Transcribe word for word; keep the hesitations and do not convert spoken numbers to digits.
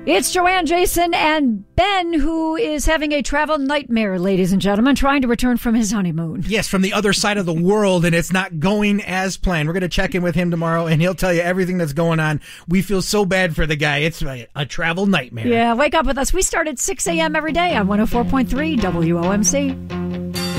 It's Joanne, Jason, and Ben, who is having a travel nightmare, ladies and gentlemen, trying to return from his honeymoon. Yes, from the other side of the world, and it's not going as planned. We're going to check in with him tomorrow, and he'll tell you everything that's going on. We feel so bad for the guy. It's a, a travel nightmare. Yeah, wake up with us. We start at six a.m. every day on one oh four point three W O M C.